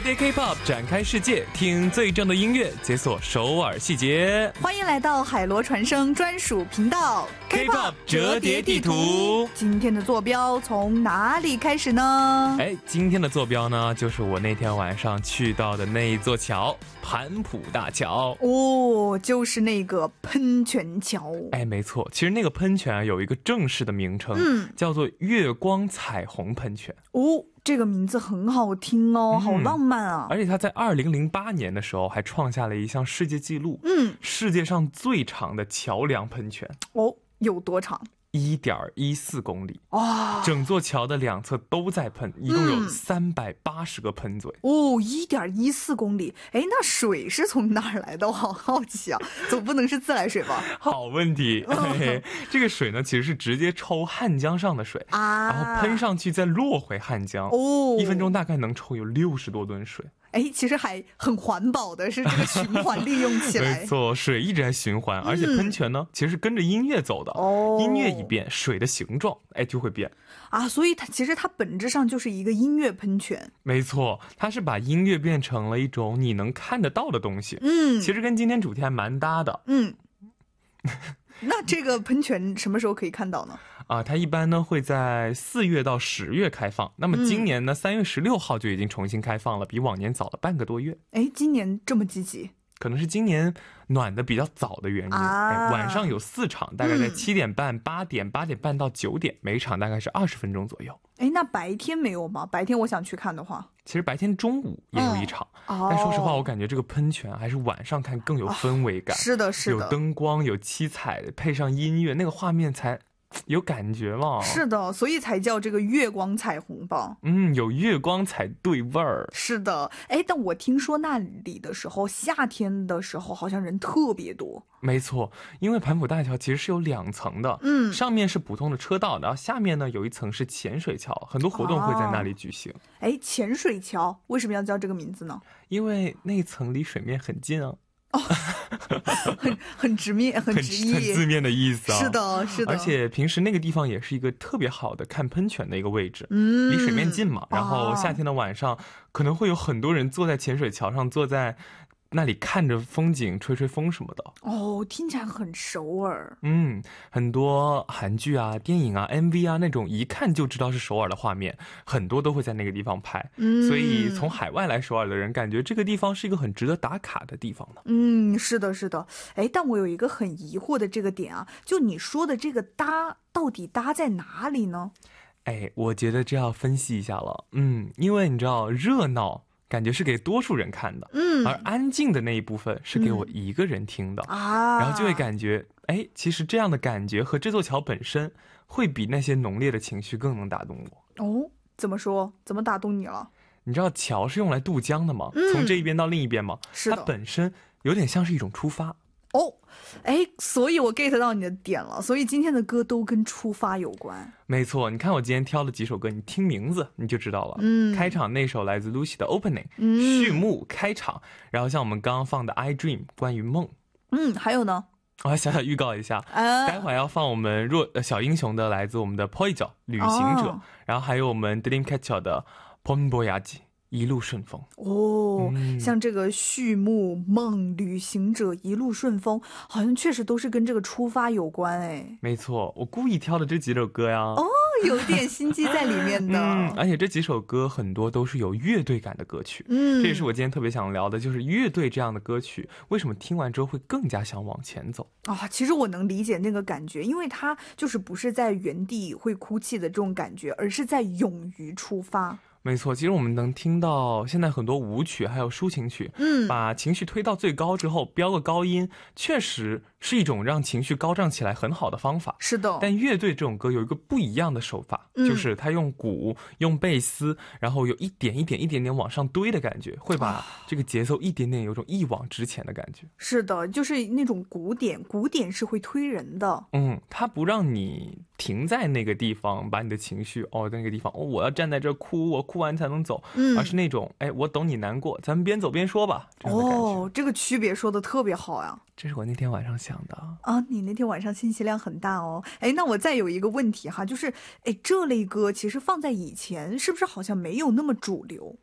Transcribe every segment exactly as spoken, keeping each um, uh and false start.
叠 K-pop 展开世界，听最正的音乐，解锁首尔细节。 欢迎来到海螺传声专属频道 K-pop 折叠地图。 今天的坐标从哪里开始呢？ 哎，今天的坐标呢，就是我那天晚上去到的那一座桥——盘浦大桥。 哦，就是那个喷泉桥。 哎，没错，其实那个喷泉啊，有一个正式的名称，嗯，叫做月光彩虹喷泉。 哦，这个名字很好听哦，好浪漫啊！ 而且他在二零零八年的时候还创下了一项世界纪录，嗯，世界上最长的桥梁喷泉。 哦，有多长？ 一点一四公里哇！整座桥的两侧都在喷，一共有三百八十个喷嘴。 嗯、哦，一点一四公里，哎，那水是从哪儿来的？我好好奇啊，总不能是自来水吧？ 好问题，嘿这个水呢，其实是直接抽汉江上的水啊，然后喷上去再落回汉江，哦，一分钟大概能抽有六十多吨水。 哎，其实还很环保的，是这个循环利用起来。 没错，水一直在循环，而且喷泉呢，嗯、其实是跟着音乐走的。哦，音乐一变，水的形状哎就会变啊，所以它其实它本质上就是一个音乐喷泉。 没错，它是把音乐变成了一种你能看得到的东西。嗯，其实跟今天主题还蛮搭的。 嗯。那这个喷泉什么时候可以看到呢？ 啊，它一般呢会在四月到十月开放。那么今年呢，三、嗯、月十六号就已经重新开放了，比往年早了半个多月。 哎，今年这么积极？ 可能是今年暖的比较早的原因。啊哎、晚上有四场，大概在七点半、八、嗯、点、八点半到九点，每场大概是二十分钟左右。 哎，那白天没有吗？白天我想去看的话， 其实白天中午也有一场，哦、但说实话，我感觉这个喷泉还是晚上看更有氛围感。哦、 是的，是的， 有灯光，有七彩，配上音乐，那个画面才有感觉嘛。 是的，所以才叫这个月光彩虹吧。 嗯，有月光才对味儿。 是的，哎，但我听说那里的时候，夏天的时候好像人特别多。 没错，因为盘浦大桥其实是有两层的，嗯，上面是普通的车道，然后下面呢有一层是潜水桥，很多活动会在那里举行。 哎、哦，潜水桥为什么要叫这个名字呢？ 因为那一层离水面很近啊。 哦，很很直面，很直译， 很字面的意思啊。 是的，是的。 而且平时那个地方也是一个特别好的看喷泉的一个位置，嗯，离水面近嘛。然后夏天的晚上，可能会有很多人坐在潜水桥上，坐在那里看着风景，吹吹风什么的。 哦，听起来很首尔。 嗯，很多韩剧啊、电影啊、M V 啊那种一看就知道是首尔的画面，很多都会在那个地方拍。嗯，所以从海外来首尔的人，感觉这个地方是一个很值得打卡的地方呢。 嗯，是的，是的。哎，但我有一个很疑惑的这个点啊，就你说的这个搭，到底搭在哪里呢？ 哎，我觉得这要分析一下了。嗯，因为你知道热闹感觉是给多数人看的，嗯，而安静的那一部分是给我一个人听的、嗯、啊，然后就会感觉，哎，其实这样的感觉和这座桥本身会比那些浓烈的情绪更能打动我。 哦，怎么说？怎么打动你了？ 你知道桥是用来渡江的吗？嗯、从这一边到另一边吗？ 是的， 它本身有点像是一种出发。 哦，哎，所以我 get 到你的点了，所以今天的歌都跟出发有关。 没错，你看我今天挑了几首歌，你听名字你就知道了。嗯，开场那首来自 Lucy 的 Opening，、嗯、序幕开场，然后像我们刚刚放的 I Dream 关于梦。 嗯，还有呢？ 我还小小预告一下，呃、待会儿要放我们弱呃小英雄的来自我们的 Poijo 旅行者、哦，然后还有我们 Dreamcatcher 的 Ponboyaji。一路顺风哦、嗯，像这个序幕梦旅行者一路顺风，好像确实都是跟这个出发有关哎。 没错，我故意挑的这几首歌呀。 哦，有点心机在里面的。 嗯，而且这几首歌很多都是有乐队感的歌曲。嗯，这也是我今天特别想聊的，就是乐队这样的歌曲，为什么听完之后会更加想往前走啊？其实我能理解那个感觉，因为它就是不是在原地会哭泣的这种感觉，而是在勇于出发。 没错，其实我们能听到现在很多舞曲还有抒情曲，嗯，把情绪推到最高之后飙个高音，确实是一种让情绪高涨起来很好的方法。 是的， 但乐队这种歌有一个不一样的手法、嗯、就是他用鼓用贝斯，然后有一点一点一点点往上堆的感觉，会把这个节奏一点点有种一往直前的感觉。 是的，就是那种鼓点，鼓点是会推人的。 嗯，它不让你停在那个地方，把你的情绪哦，在那个地方哦，我要站在这哭，我哭完才能走，嗯，而是那种哎，我懂你难过，咱们边走边说吧，这样的感觉。 哦，这个区别说的特别好呀。 这是我那天晚上想的啊，你那天晚上信息量很大哦。哎，那我再有一个问题哈，就是哎，这类歌其实放在以前是不是好像没有那么主流？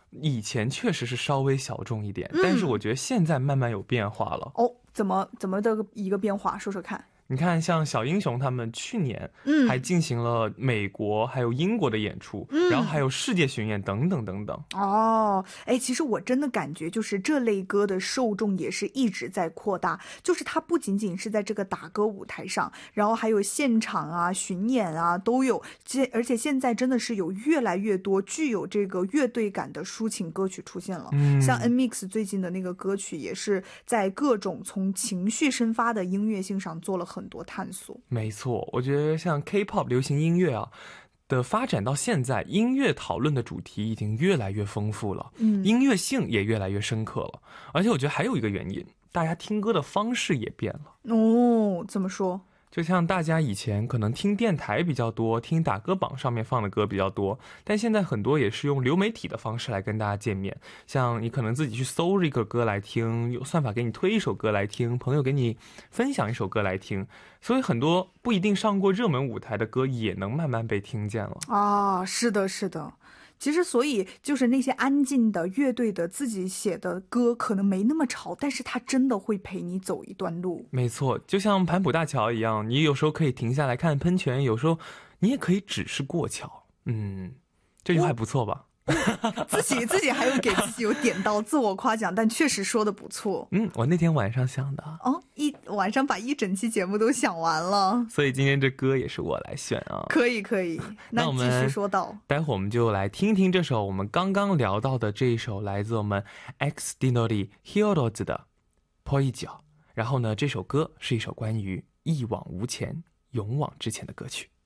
以前确实是稍微小众一点，嗯、但是我觉得现在慢慢有变化了。 哦，怎么怎么的一个变化？说说看。 你看，像小英雄他们去年还进行了美国还有英国的演出，嗯、然后还有世界巡演等等等等。 哦，哎，其实我真的感觉就是这类歌的受众也是一直在扩大，就是它不仅仅是在这个打歌舞台上，然后还有现场啊、巡演啊都有，而且现在真的是有越来越多具有这个乐队感的抒情歌曲出现了。嗯，像 N Mix 最近的那个歌曲也是在各种从情绪生发的音乐性上做了很。很多探索。 没错，我觉得像 K-pop 流行音乐啊的发展到现在，音乐讨论的主题已经越来越丰富了，嗯，音乐性也越来越深刻了。而且我觉得还有一个原因，大家听歌的方式也变了。 哦，怎么说？ 就像大家以前可能听电台比较多，听打歌榜上面放的歌比较多，但现在很多也是用流媒体的方式来跟大家见面。像你可能自己去搜一个歌来听，有算法给你推一首歌来听，朋友给你分享一首歌来听，所以很多不一定上过热门舞台的歌也能慢慢被听见了。 啊，是的，是的。其实所以就是那些安静的乐队的自己写的歌可能没那么吵，但是它真的会陪你走一段路。 没错，就像盘浦大桥一样，你有时候可以停下来看喷泉，有时候你也可以只是过桥。嗯，这句话还不错吧？ 自己自己还有给自己有点到自我夸奖，但确实说的不错。 嗯，我那天晚上想的。 哦，一晚上把一整期节目都想完了。 所以今天这歌也是我来选啊。 可以可以，那继续说到。 待会儿我们就来听听这首我们刚刚聊到的这一首来自我们 X Dinori Heroes 的 Poijo。然后呢，这首歌是一首关于一往无前、勇往直前的歌曲。